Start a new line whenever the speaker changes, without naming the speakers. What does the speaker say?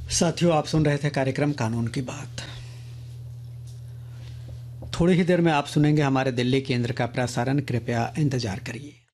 साथियों, आप सुन रहे थे कार्यक्रम कानून की बात। थोड़ी ही देर में आप सुनेंगे हमारे दिल्ली केंद्र का प्रसारण। कृपया इंतजार करिए।